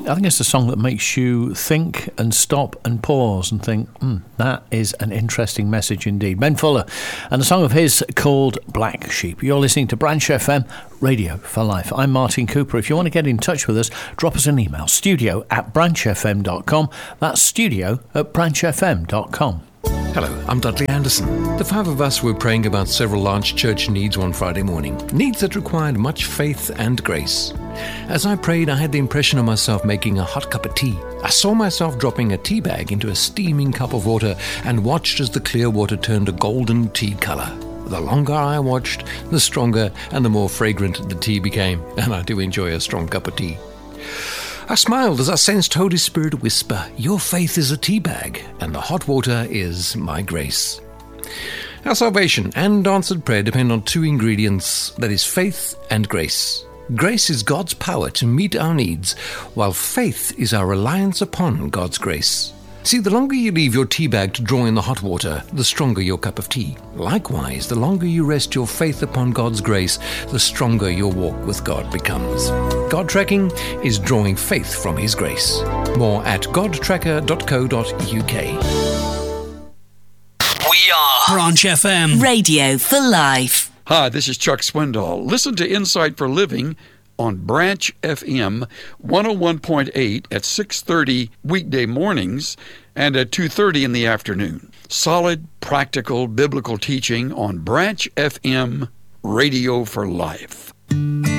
I think it's a song that makes you think and stop and pause and think, that is an interesting message indeed. Ben Fuller, and a song of his called Black Sheep. You're listening to Branch FM, Radio for Life. I'm Martin Cooper. If you want to get in touch with us, drop us an email, studio@branchfm.com. That's studio@branchfm.com. Hello, I'm Dudley Anderson. The five of us were praying about several large church needs one Friday morning, needs that required much faith and grace. As I prayed, I had the impression of myself making a hot cup of tea. I saw myself dropping a tea bag into a steaming cup of water and watched as the clear water turned a golden tea colour. The longer I watched, the stronger and the more fragrant the tea became, and I do enjoy a strong cup of tea. I smiled as I sensed Holy Spirit whisper, "Your faith is a tea bag, and the hot water is my grace." Our salvation and answered prayer depend on two ingredients, that is faith and grace. Grace is God's power to meet our needs, while faith is our reliance upon God's grace. See, the longer you leave your tea bag to draw in the hot water, the stronger your cup of tea. Likewise, the longer you rest your faith upon God's grace, the stronger your walk with God becomes. God Tracking is drawing faith from His grace. More at godtracker.co.uk. We are Branch FM, Radio for Life. Hi, this is Chuck Swindoll. Listen to Insight for Living on Branch FM 101.8 at 6:30 weekday mornings and at 2:30 in the afternoon. Solid, practical, biblical teaching on Branch FM, Radio for Life.